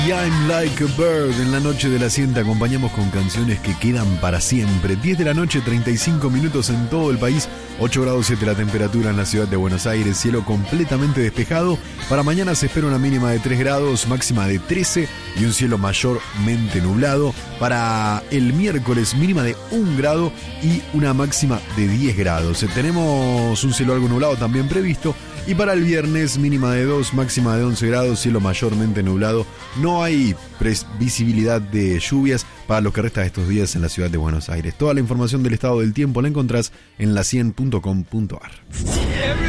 I'm Like a Bird. En la noche de la 100 te acompañamos con canciones que quedan para siempre. 10 de la noche, 35 minutos en todo el país. 8 grados 7 la temperatura en la ciudad de Buenos Aires. Cielo completamente despejado. Para mañana se espera una mínima de 3 grados, máxima de 13 y un cielo mayormente nublado. Para el miércoles, mínima de 1 grado y una máxima de 10 grados. Tenemos un cielo algo nublado también previsto. Y para el viernes, mínima de 2, máxima de 11 grados, cielo mayormente nublado. No hay visibilidad de lluvias para lo que resta de estos días en la ciudad de Buenos Aires. Toda la información del estado del tiempo la encontrás en la100.com.ar.